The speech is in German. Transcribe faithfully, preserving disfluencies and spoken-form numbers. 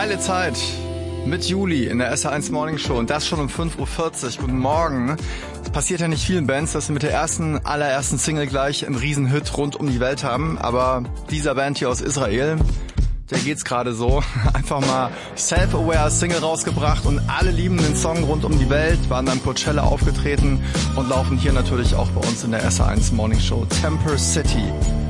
Geile Zeit mit Juli in der S R eins Morning Show und das schon um fünf Uhr vierzig. Guten Morgen. Es passiert ja nicht vielen Bands, dass sie mit der ersten, allerersten Single gleich einen Riesenhit rund um die Welt haben, aber dieser Band hier aus Israel, der geht's gerade so. Einfach mal Self-Aware Single rausgebracht und alle lieben den Song rund um die Welt, waren dann Coachella aufgetreten und laufen hier natürlich auch bei uns in der S R eins Morning Show. Temper City.